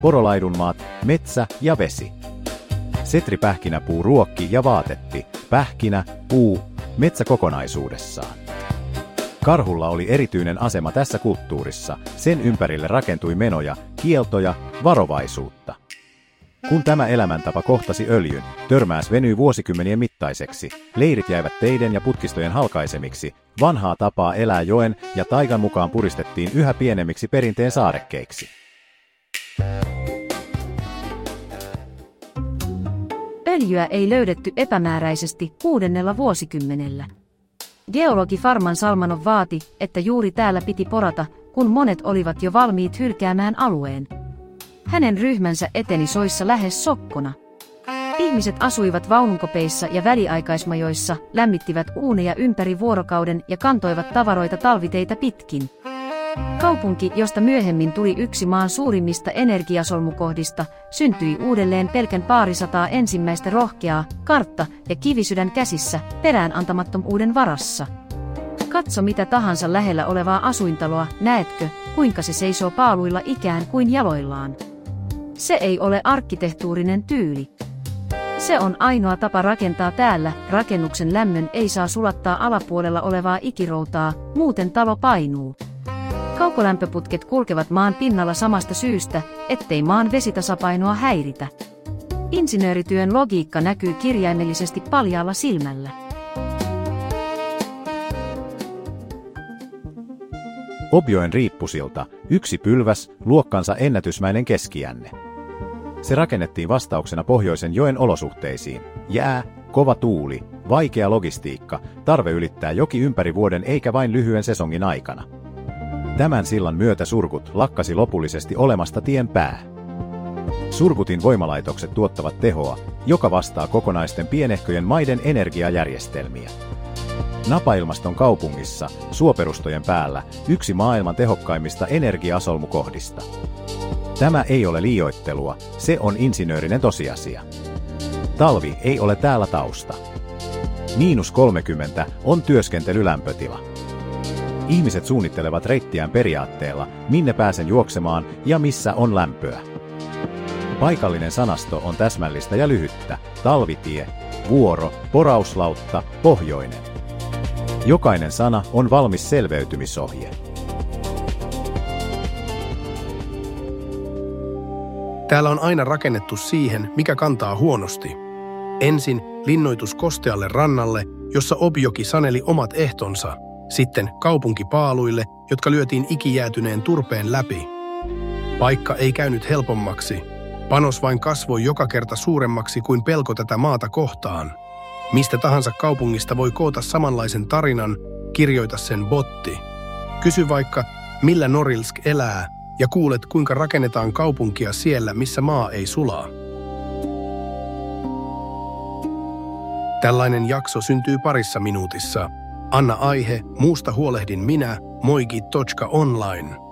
porolaidunmaat, metsä ja vesi. Setripähkinäpuu ruokki ja vaatetti, pähkinä, puu, metsä kokonaisuudessaan. Karhulla oli erityinen asema tässä kulttuurissa, sen ympärille rakentui menoja, kieltoja, varovaisuutta. Kun tämä elämäntapa kohtasi öljyn, törmäys venyi vuosikymmenien mittaiseksi, leirit jäivät teiden ja putkistojen halkaisemiksi, vanhaa tapaa elää joen ja taigan mukaan puristettiin yhä pienemmiksi perinteen saarekkeiksi. Öljyä ei löydetty epämääräisesti 6. vuosikymmenellä. Geologi Farman Salmanov vaati, että juuri täällä piti porata, kun monet olivat jo valmiit hylkäämään alueen. Hänen ryhmänsä eteni soissa lähes sokkona. Ihmiset asuivat vaununkopeissa ja väliaikaismajoissa, lämmittivät uuneja ympäri vuorokauden ja kantoivat tavaroita talviteitä pitkin. Kaupunki, josta myöhemmin tuli yksi maan suurimmista energiasolmukohdista, syntyi uudelleen pelkän paarisataa ensimmäistä rohkeaa, kartta ja kivisydän käsissä, peräänantamattomuuden varassa. Katso mitä tahansa lähellä olevaa asuintaloa, näetkö, kuinka se seisoo paaluilla ikään kuin jaloillaan. Se ei ole arkkitehtuurinen tyyli. Se on ainoa tapa rakentaa täällä, rakennuksen lämmön ei saa sulattaa alapuolella olevaa ikiroutaa, muuten talo painuu. Kaukolämpöputket kulkevat maan pinnalla samasta syystä, ettei maan vesitasapainoa häiritä. Insinöörityön logiikka näkyy kirjaimellisesti paljaalla silmällä. Objoen riippusilta, yksi pylväs, luokkansa ennätysmäinen keskijänne. Se rakennettiin vastauksena pohjoisen joen olosuhteisiin. Jää, kova tuuli, vaikea logistiikka, tarve ylittää joki ympäri vuoden eikä vain lyhyen sesongin aikana. Tämän sillan myötä Surgut lakkasi lopullisesti olemasta tien pää. Surgutin voimalaitokset tuottavat tehoa, joka vastaa kokonaisten pienehköjen maiden energiajärjestelmiä. Napailmaston kaupungissa, suoperustojen päällä, yksi maailman tehokkaimmista energiasolmukohdista. Tämä ei ole liioittelua, se on insinöörinen tosiasia. Talvi ei ole täällä tausta. -30 on työskentelylämpötila. Ihmiset suunnittelevat reittiään periaatteella, minne pääsen juoksemaan ja missä on lämpöä. Paikallinen sanasto on täsmällistä ja lyhyttä, talvitie, vuoro, porauslautta, pohjoinen. Jokainen sana on valmis selveytymisohje. Täällä on aina rakennettu siihen, mikä kantaa huonosti. Ensin linnoitus kostealle rannalle, jossa Objoki saneli omat ehtonsa. Sitten kaupunkipaaluille, jotka lyötiin ikijäätyneen turpeen läpi. Paikka ei käynyt helpommaksi. Panos vain kasvoi joka kerta suuremmaksi kuin pelko tätä maata kohtaan. Mistä tahansa kaupungista voi koota samanlaisen tarinan, kirjoita sen botti. Kysy vaikka, millä Norilsk elää, ja kuulet, kuinka rakennetaan kaupunkia siellä, missä maa ei sulaa. Tällainen jakso syntyy parissa minuutissa. Anna aihe, muusta huolehdin minä, Moigi.online.